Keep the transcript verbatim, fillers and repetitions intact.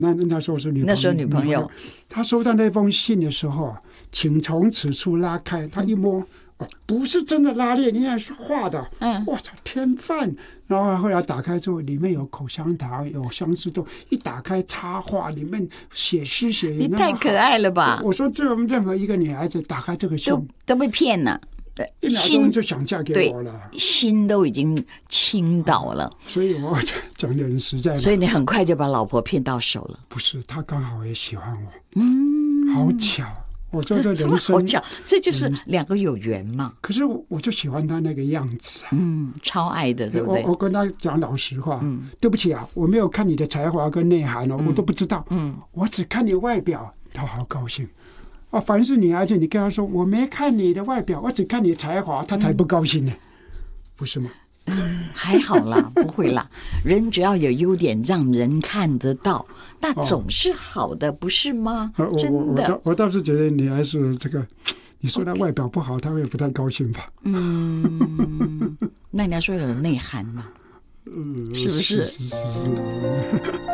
那那时候是女朋友， 那时候女朋友， 他收到那封信的时候，请从此处拉开，他一摸，哦，不是真的拉链，应该是画的。嗯，我操，天范！然后后来打开之后，里面有口香糖，有相思豆，一打开插画，里面写诗写。 你太可爱了吧！ 我, 我说，这任何一个女孩子打开这个信， 都都被骗了。 一秒钟就想嫁给我了， 心都已经倾倒了。 所以我讲的很实在。 所以你很快就把老婆骗到手了。 不是，他刚好也喜欢我。嗯，好巧。我做这人生好巧，这就是两个有缘嘛。 可是我我就喜欢他那个样子、啊， 嗯，超爱的，对不对？ 我我跟他讲老实话，嗯，对不起啊，我没有看你的才华跟内涵哦，嗯、我都不知道，嗯，我只看你外表，他好高兴。啊，凡是女孩子，你跟她说我没看你的外表，我只看你才华，她才不高兴呢，嗯、不是吗？ 嗯，还好啦，不会啦。人只要有优点，让人看得到，那总是好的，哦、不是吗？真的， 我我我倒是觉得你还是这个，你说她外表不好，她会不太高兴吧？ 嗯，那你要说有内涵嘛？ 嗯， 是不是？ 是是是是